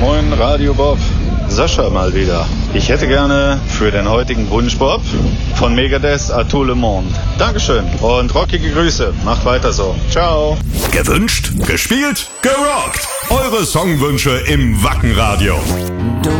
Moin Radio Bob, Sascha mal wieder. Ich hätte gerne für den heutigen Wunsch Bob von Megadeth à tout le monde. Dankeschön und rockige Grüße. Macht weiter so. Ciao. Gewünscht, gespielt, gerockt. Eure Songwünsche im Wackenradio.